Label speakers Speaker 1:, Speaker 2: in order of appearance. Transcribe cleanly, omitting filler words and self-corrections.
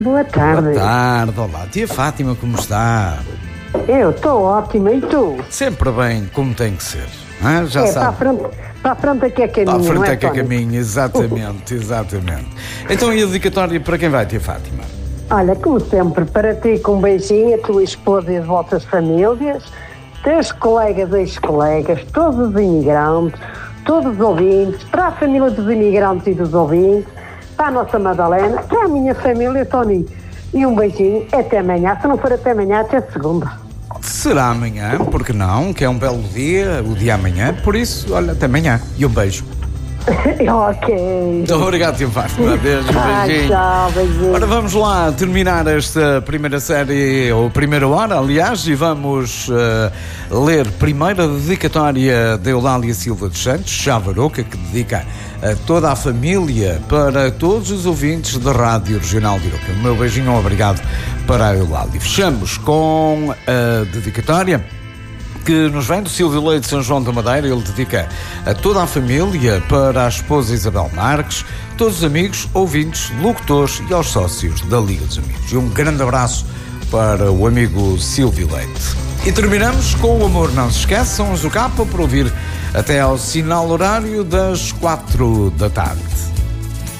Speaker 1: Boa tarde.
Speaker 2: Boa tarde, olá. Tia Fátima, como está?
Speaker 1: Eu estou ótima, e tu?
Speaker 2: Sempre bem, como tem que ser. Já sabe.
Speaker 1: Para a frente é que é caminho,
Speaker 2: Para a frente
Speaker 1: não é,
Speaker 2: é que é
Speaker 1: Tony?
Speaker 2: caminho, exatamente, exatamente. Então, e a dedicatória para quem vai, Tia Fátima?
Speaker 1: Olha, como sempre, para ti com um beijinho, a tua esposa e as vossas famílias, teus colegas, ex-colegas, todos os imigrantes, todos os ouvintes, para a família dos imigrantes e dos ouvintes, para a nossa Madalena, para a minha família, Tony. E um beijinho, até amanhã. Se não for até amanhã, até segunda.
Speaker 2: Será amanhã, porque não, que é um belo dia, o dia amanhã, por isso, olha, até amanhã. E um beijo.
Speaker 1: Ok.
Speaker 2: Muito obrigado, Tia Fátima. Beijo, beijinho.
Speaker 1: Tchau, beijinho.
Speaker 2: Ora, vamos lá terminar esta primeira série, ou primeira hora, aliás, e vamos ler primeiro a dedicatória de Eulália Silva dos Santos, Chavaroca, que dedica a toda a família, para todos os ouvintes da Rádio Regional de Iroca. O meu beijinho, obrigado para a Eulália. Fechamos com a dedicatória que nos vem do Silvio Leite de São João da Madeira. Ele dedica a toda a família, para a esposa Isabel Marques, todos os amigos, ouvintes, locutores e aos sócios da Liga dos Amigos. E um grande abraço para o amigo Silvio Leite. E terminamos com o Amor Não Se Esquece, são os do Capa, para ouvir até ao sinal horário das 4 da tarde.